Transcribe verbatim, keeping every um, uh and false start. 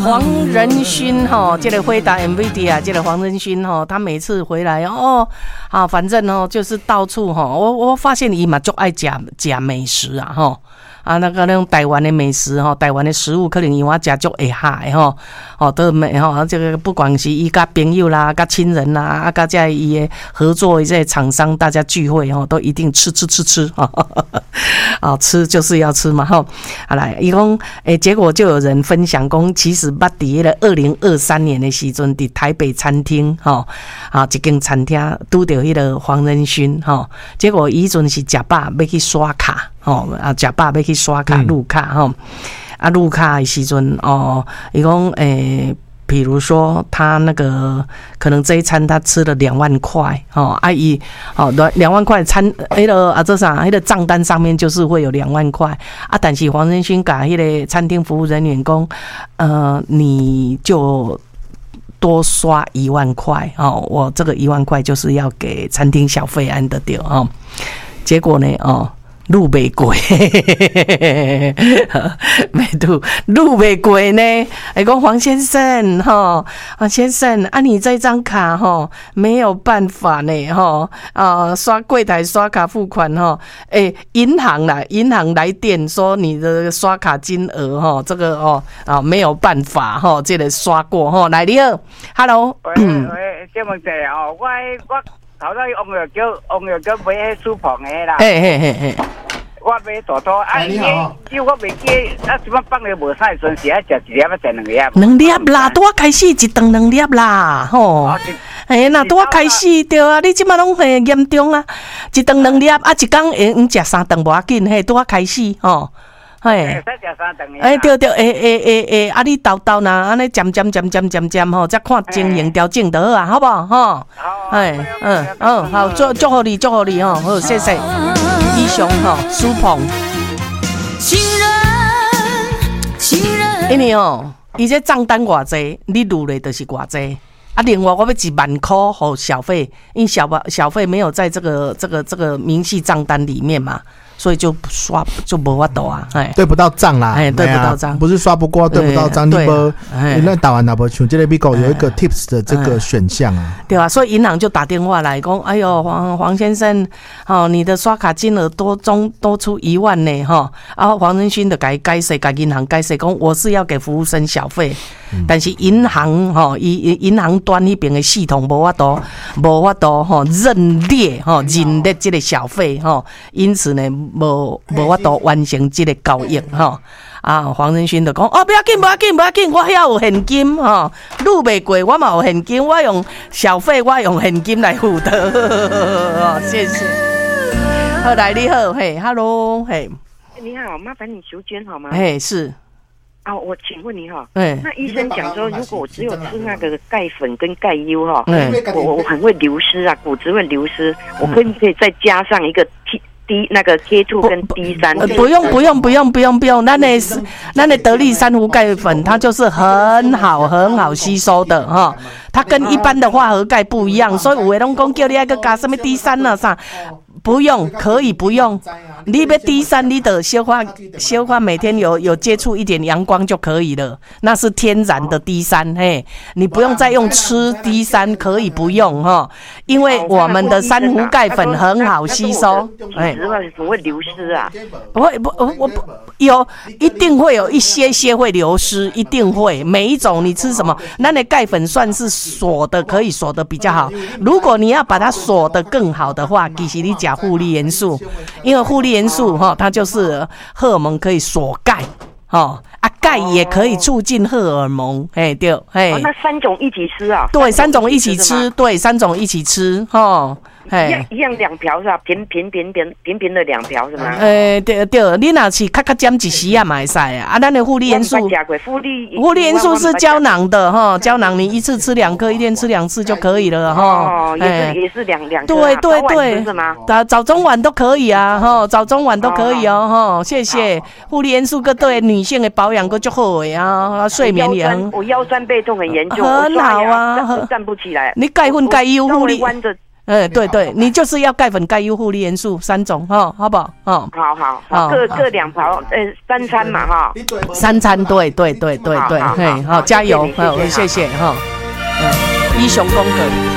黄仁勋哈，这个回答 M V D 啊，这个黄仁勋哈，他每次回来哦，啊，反正哦，就是到处哈，我我发现伊嘛就爱食食美食啊哈。啊，那个那种台湾的美食哈，台湾的食物可能因为我食足会下的吼，哦，都没吼，这个不管是伊甲朋友啦、甲亲人啦，啊，甲在伊的合作的这些厂商，大家聚会吼，都一定吃吃吃吃啊，啊，吃就是要吃嘛吼。好来，伊讲诶，结果就有人分享讲，其实捌伫迄个二零二三年的时阵，伫台北餐厅吼，啊，一间餐厅拄着迄个黄仁勋吼，结果伊阵是食饱要去刷卡。哦，啊，食饱要去刷卡入卡吼、嗯，啊，入卡的时阵哦，伊讲诶，比如说他那个可能这一餐他吃了两万块，哦，啊伊哦两万块餐，迄个啊这啥，迄个账单上面就是会有两万块啊，但是黄仁勋甲迄个餐厅服务人员讲，呃，你就多刷一万块哦，我这个一万块就是要给餐厅小费安的掉哦，结果呢哦。路袂过，没路路袂过呢。哎，讲黄先生哈，黄先生啊，你这张卡哈没有办法呢哈啊，刷柜台刷卡付款哈，哎，银行啦，银行来电说你的刷卡金额哈，这个哦啊没有办法哈，这个刷过哈。来，你好 ，Hello， 喂喂，这问题哦，我我。头仔往药叫往药叫买迄书房的啦， 嘿嘿嘿嘿， 我买大多，啊，你叫我袂记，啊，怎么放你无晒阵时啊，食一粒啊，食两粒， 两粒啦，拄啊开始一顿两粒啦，吼，哎，那拄啊开始对啊，你即马拢很严重啊，一顿两粒啊，一工会用食三顿无要紧，嘿，拄啊开始吼。嘿，哎，对对，诶诶诶诶，啊，你豆豆呐，安尼渐渐渐渐渐渐吼，再看经营调整得啊，好不好？吼，哎，嗯嗯，好，祝祝福你，祝福你吼，好，谢谢，英雄吼，苏鹏，情人，情人，因为哦，伊这账单偌济，你入的就是偌济。啊，另外我要一万块吼小费，因为小小费没有在这个这个这个明细账单里面嘛。所以就刷就没法度啊，哎， 对不到账啦， 哎，对不到账， 不是刷不过，对不到账，你不，那台湾那不像这个美国有一个 tips 的这个选项啊， 对啊，所以银行就打电话来讲，哎呦，黄黄先生，哦，你的刷卡金额多中多出一万呢，哈，啊，黄仁勋的改改谁改银行改谁讲，我是要给服务生小费，嗯、但是银行哈，银银行端那边的系统无法度，无法度哈认列哈认列这个小费哈，因此呢。无无法度完成这个交易哈啊！黄仁勋就讲哦，不要紧，不要紧，不要紧，我遐有现金哈，路袂过，我嘛有现金，我用小费，我用现金来付的，谢谢。好，来你好，嘿 ，Hello， 嘿， 你好，麻烦你求捐好吗？ 嘿，是。 啊，我请问你哈，那医生讲说，如果我只有吃那个钙粉跟钙优哈，我我很会流失啊，骨质会流失，我可不可以再加上一个 T？D 那个 K 二 跟 D 三， 不用不用不用不用不用，那那是那那得力珊瑚钙粉，它就是很好很好吸收的哈，它跟一般的化合钙不一样，所以有的人讲叫你那个加什么 D 三啊啥，不用可以不用，你要 D 三，你的消化消化每天有有接触一点阳光就可以了，那是天然的 D 三，嘿，你不用再用吃 D 三，可以不用哈，因为我们的珊瑚钙粉很好吸收，哎。 不会流失啊？ 不会，不，我不有，一定会有一些些会流失，一定会。每一种你吃什么，那你钙粉算是锁的，可以锁的比较好。如果你要把它锁的更好的话，其实你讲护理元素，因为护理元素哈，它就是荷尔蒙可以锁钙，哈啊，钙也可以促进荷尔蒙，哎对，哎、 哦，那三种一起吃啊？ 对，三种一起吃，对，三种一起吃，哈。 一样一样两瓢是吧？平平平平平平的两瓢是吗？ 诶、欸，对对，你若是较较尖一时啊，嘛会使啊。啊，咱的护理元素， 护理护理元素是胶囊的哈，胶囊你一次吃两颗，一天吃两次就可以了哈。 哦，也是、欸、也是两两颗、啊。 对对对， 是吗？ 早早中晚都可以啊，哈，早中晚都可以哦，哈。谢谢，护理元素个对女性的保养个就好的啊，睡眠也很。 我腰酸背痛很严重， 很好啊， 站站不起来。 你钙粉钙优护理。 哎，对对，你就是要钙粉、钙优、护理元素三种哈，好不好？哦， 好好好，各各两瓢，呃，三餐嘛哈， 三餐，对对对对对，嘿，好，加油，好，谢谢哈，嗯，英雄功德。